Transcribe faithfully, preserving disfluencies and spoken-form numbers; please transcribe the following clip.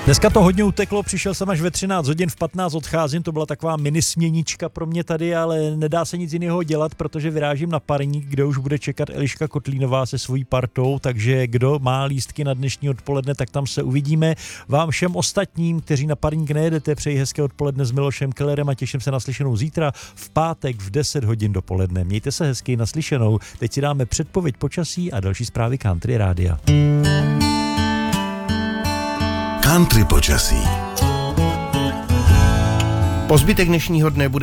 Dneska to hodně uteklo, přišel jsem až ve třináct hodin, v patnáct odcházím, to byla taková minisměnička pro mě tady, ale nedá se nic jiného dělat, protože vyrážím na Parník, kde už bude čekat Eliška Kotlínová se svojí partou, takže kdo má lístky na dnešní odpoledne, tak tam se uvidíme. Vám všem ostatním, kteří na Parník nejedete, přeji hezké odpoledne s Milošem Kellerem a těším se na slyšenou zítra v pátek v deset hodin dopoledne. Mějte se hezky, naslyšenou. Teď si dáme předpověď počasí a další zprávy Country Rádia. Country počasí. Po zbytek dnešního dne bude